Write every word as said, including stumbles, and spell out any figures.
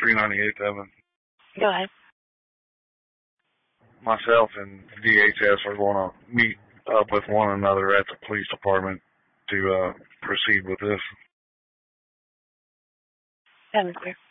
three ninety-eight, Evan. Go ahead. Myself and D H S are going to meet up with one another at the police department to uh, proceed with this. Seven clear.